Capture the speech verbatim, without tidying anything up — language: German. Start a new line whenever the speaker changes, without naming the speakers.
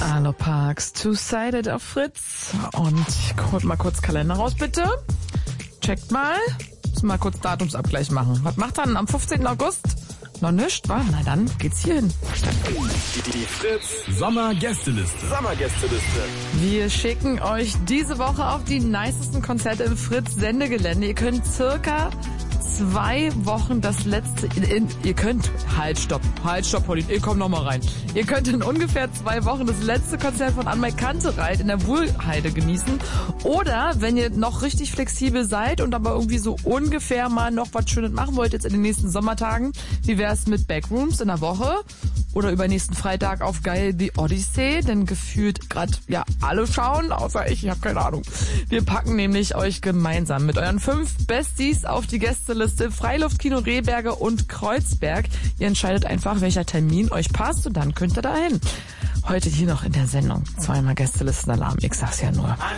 Arno Parks, Two-Sided auf Fritz. Und holt mal kurz Kalender raus, bitte. Checkt mal. Müssen mal kurz Datumsabgleich machen. Was macht dann am fünfzehnten August? Noch nichts, wa? Na dann geht's hier hin.
Die, die Fritz Sommergästeliste. Sommergästeliste.
Wir schicken euch diese Woche auf die nicesten Konzerte im Fritz Sendegelände. Ihr könnt circa zwei Wochen das letzte, in, in, ihr könnt, halt, stopp, halt, stopp, Pauline, ihr kommt noch mal rein. Ihr könnt in ungefähr zwei Wochen das letzte Konzert von Anmai Kantereit in der Wuhlheide genießen. Oder, wenn ihr noch richtig flexibel seid und aber irgendwie so ungefähr mal noch was Schönes machen wollt jetzt in den nächsten Sommertagen, wie wär's mit Backrooms in der Woche? Oder über nächsten Freitag auf Geil The Odyssey, denn gefühlt gerade ja alle schauen, außer ich, ich habe keine Ahnung. Wir packen nämlich euch gemeinsam mit euren fünf Besties auf die Gästeliste Freiluftkino Rehberge und Kreuzberg. Ihr entscheidet einfach, welcher Termin euch passt und dann könnt ihr da hin. Heute hier noch in der Sendung zweimal Gästelistenalarm, ich sag's ja nur.